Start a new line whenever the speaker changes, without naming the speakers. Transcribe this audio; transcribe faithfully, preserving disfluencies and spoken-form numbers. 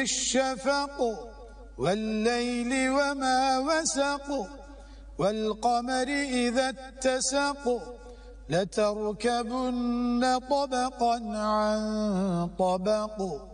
الشفق والليل وما وسق والقمر إذا اتسق لتركبن طبقا عن طبق.